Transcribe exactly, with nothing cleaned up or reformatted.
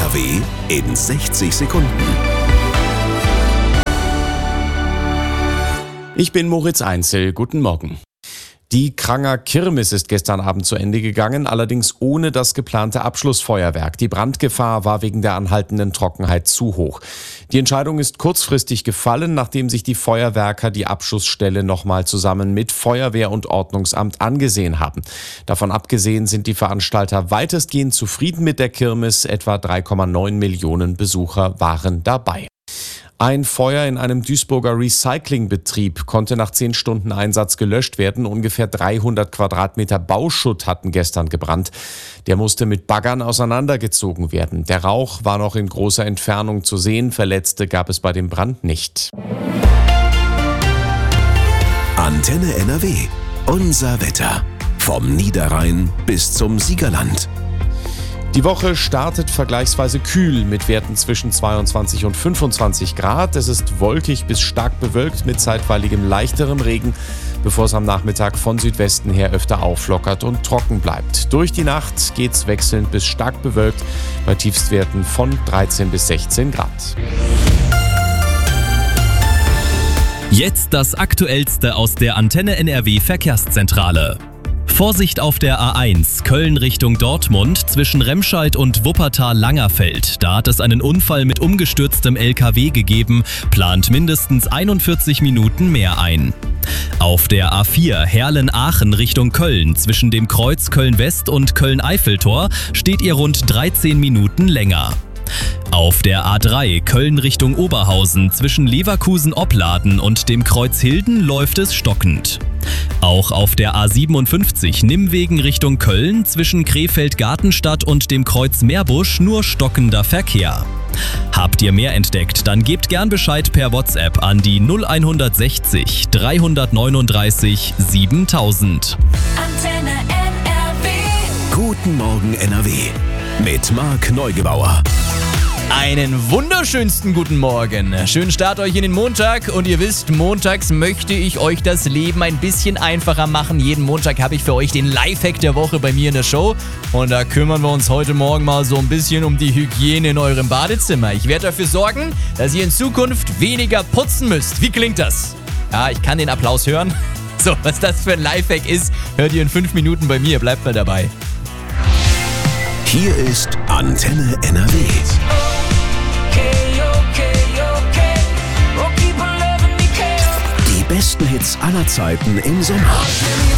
R W in sechzig Sekunden. Ich bin Moritz Einzel, guten Morgen. Die Kranger Kirmes ist gestern Abend zu Ende gegangen, allerdings ohne das geplante Abschlussfeuerwerk. Die Brandgefahr war wegen der anhaltenden Trockenheit zu hoch. Die Entscheidung ist kurzfristig gefallen, nachdem sich die Feuerwerker die Abschussstelle nochmal zusammen mit Feuerwehr und Ordnungsamt angesehen haben. Davon abgesehen sind die Veranstalter weitestgehend zufrieden mit der Kirmes. Etwa drei Komma neun Millionen Besucher waren dabei. Ein Feuer in einem Duisburger Recyclingbetrieb konnte nach zehn Stunden Einsatz gelöscht werden. Ungefähr dreihundert Quadratmeter Bauschutt hatten gestern gebrannt. Der musste mit Baggern auseinandergezogen werden. Der Rauch war noch in großer Entfernung zu sehen. Verletzte gab es bei dem Brand nicht. Antenne N R W. Unser Wetter. Vom Niederrhein bis zum Siegerland. Die Woche startet vergleichsweise kühl mit Werten zwischen zweiundzwanzig und fünfundzwanzig Grad. Es ist wolkig bis stark bewölkt mit zeitweiligem leichterem Regen, bevor es am Nachmittag von Südwesten her öfter auflockert und trocken bleibt. Durch die Nacht geht's wechselnd bis stark bewölkt bei Tiefstwerten von dreizehn bis sechzehn Grad. Jetzt das Aktuellste aus der Antenne N R W Verkehrszentrale. Vorsicht auf der A eins, Köln Richtung Dortmund, zwischen Remscheid und Wuppertal-Langerfeld. Da hat es einen Unfall mit umgestürztem L K W gegeben, plant mindestens einundvierzig Minuten mehr ein. Auf der A vier, Herlen-Aachen Richtung Köln, zwischen dem Kreuz Köln-West und Köln-Eiffeltor, steht ihr rund dreizehn Minuten länger. Auf der A drei, Köln Richtung Oberhausen, zwischen Leverkusen-Opladen und dem Kreuz Hilden läuft es stockend. Auch auf der A siebenundfünfzig, Nimwegen Richtung Köln, zwischen Krefeld-Gartenstadt und dem Kreuz Meerbusch nur stockender Verkehr. Habt ihr mehr entdeckt, dann gebt gern Bescheid per WhatsApp an die null sechzig, dreihundertneununddreißig, siebentausend. Antenne N R W. Guten Morgen N R W mit Marc Neugebauer. Einen wunderschönsten guten Morgen. Schönen Start euch in den Montag und ihr wisst, montags möchte ich euch das Leben ein bisschen einfacher machen. Jeden Montag habe ich für euch den Lifehack der Woche bei mir in der Show und da kümmern wir uns heute Morgen mal so ein bisschen um die Hygiene in eurem Badezimmer. Ich werde dafür sorgen, dass ihr in Zukunft weniger putzen müsst. Wie klingt das? Ja, ich kann den Applaus hören. So, was das für ein Lifehack ist, hört ihr in fünf Minuten bei mir. Bleibt mal dabei. Hier ist Antenne N R W. Die besten Hits aller Zeiten im Sommer.